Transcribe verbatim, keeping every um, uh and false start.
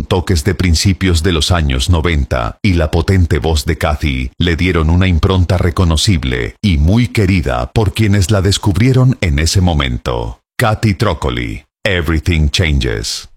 toques de principios de los años noventa, y la potente voz de Kathy le dieron una impronta reconocible y muy querida por quienes la descubrieron en ese momento. Kathy Troccoli, Everything Changes.